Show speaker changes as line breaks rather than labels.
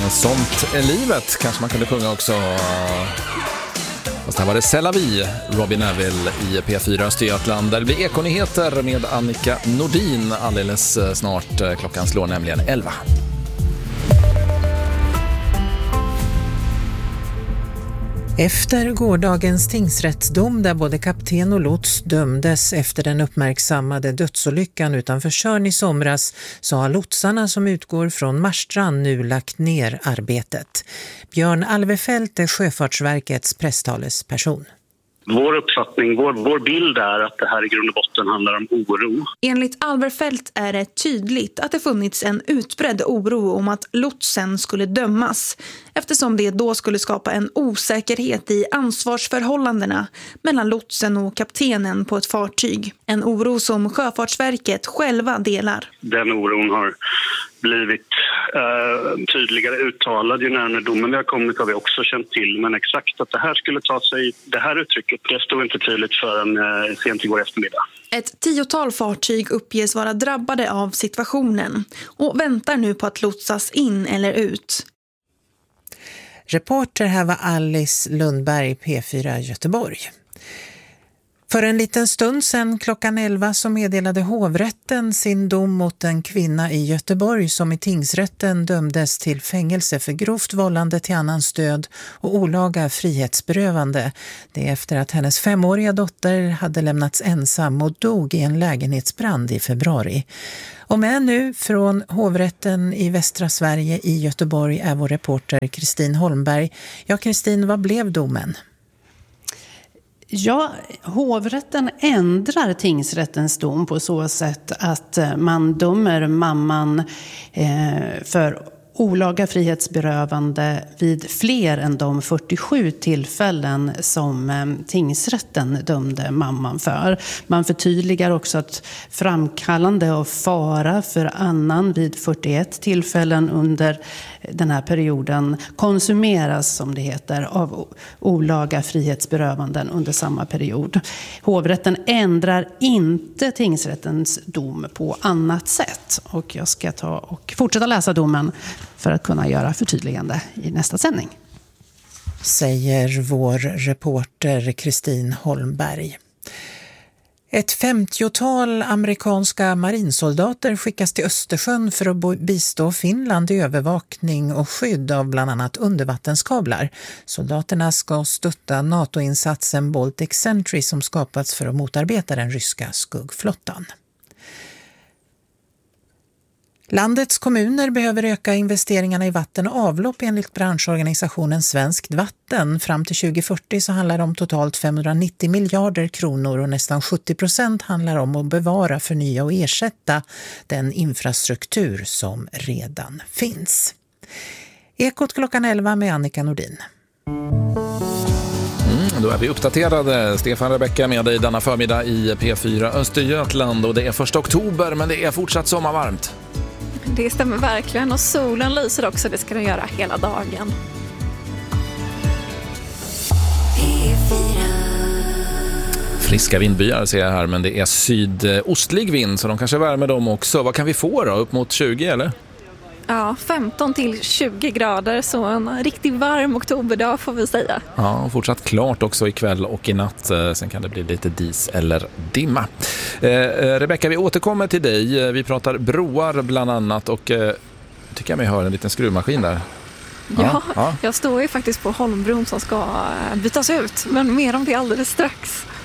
Sånt är livet, kanske man kunde sjunga också. Fast här var det C'est la vie, Robin Neville i P4 Östergötland. Där det blir Ekonyheter med Annika Nordin alldeles snart. Klockan slår nämligen 11.
Efter gårdagens tingsrättsdom där både kapten och lots dömdes efter den uppmärksammade dödsolyckan utanför Tjörn i somras, så har lotsarna som utgår från Marstrand nu lagt ner arbetet. Björn Alvefelt är Sjöfartsverkets presstalesperson.
Vår uppfattning, vår bild är att det här i grund och botten handlar om oro.
Enligt Alverfelt är det tydligt att det funnits en utbredd oro om att lotsen skulle dömas, eftersom det då skulle skapa en osäkerhet i ansvarsförhållandena mellan lotsen och kaptenen på ett fartyg. En oro som Sjöfartsverket själva delar.
Den oron har blivit tydligare uttalad ju närmare domen vi har kommit, har vi också känt till. Men exakt att det här skulle ta sig, det här uttrycket, det stod inte tydligt förrän sent igår eftermiddag.
Ett 10-tal fartyg uppges vara drabbade av situationen och väntar nu på att lotsas in eller ut.
Reporter här var Alice Lundberg, P4 Göteborg. För en liten stund sedan klockan 11 så meddelade hovrätten sin dom mot en kvinna i Göteborg som i tingsrätten dömdes till fängelse för grovt vållande till annans död och olaga frihetsberövande. Det är efter att hennes 5-åriga dotter hade lämnats ensam och dog i en lägenhetsbrand i februari. Och med nu från hovrätten i västra Sverige i Göteborg är vår reporter Kristin Holmberg. Ja, Kristin, vad blev domen?
Ja, hovrätten ändrar tingsrättens dom på så sätt att man dömer mamman för olaga frihetsberövande vid fler än de 47 tillfällen som tingsrätten dömde mamman för. Man förtydligar också att framkallande av fara för annan vid 41 tillfällen under den här perioden konsumeras, som det heter, av olaga frihetsberövanden under samma period. Hovrätten ändrar inte tingsrättens dom på annat sätt. Och jag ska ta och fortsätta läsa domen för att kunna göra förtydligande i nästa sändning.
Säger vår reporter Kristin Holmberg. Ett 50-tal amerikanska marinsoldater skickas till Östersjön för att bistå Finland i övervakning och skydd av bland annat undervattenskablar. Soldaterna ska stötta NATO-insatsen Baltic Sentry som skapats för att motarbeta den ryska skuggflottan. Landets kommuner behöver öka investeringarna i vatten och avlopp enligt branschorganisationen Svenskt Vatten. Fram till 2040 så handlar det om totalt 590 miljarder kronor och nästan 70% handlar om att bevara, förnya och ersätta den infrastruktur som redan finns. Ekot klockan 11 med Annika Nordin.
Då är vi uppdaterade. Stefan Rebecka med dig denna förmiddag i P4 Östergötland och det är 1 oktober men det är fortsatt sommarvarmt.
Det stämmer verkligen och solen lyser också, det ska den göra hela dagen.
Friska vindbyar ser jag här, men det är sydostlig vind så de kanske värmer dem också. Vad kan vi få då? Upp mot 20 eller?
Ja, 15 till 20 grader, så en riktigt varm oktoberdag får vi säga.
Ja, och fortsatt klart också ikväll och i natt. Sen kan det bli lite dis eller dimma. Rebecka, vi återkommer till dig. Vi pratar broar bland annat och tycker jag mig hör en liten skruvmaskin där.
Ja, jag står ju faktiskt på Holmbron som ska bytas ut, men mer om det alldeles strax.